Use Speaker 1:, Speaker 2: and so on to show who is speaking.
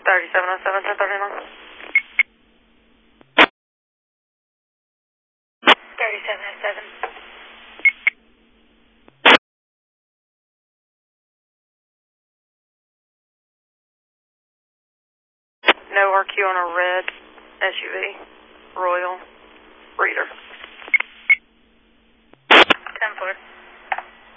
Speaker 1: 3707, 1039. 3707. No RQ on a red SUV, Royal.